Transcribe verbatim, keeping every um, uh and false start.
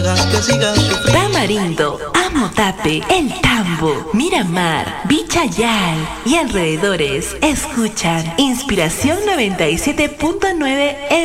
Que sigas sufriendo. Tamarindo, Amotape, El Tambo, Miramar, Vichayal y alrededores escuchan Inspiración noventa y siete punto nueve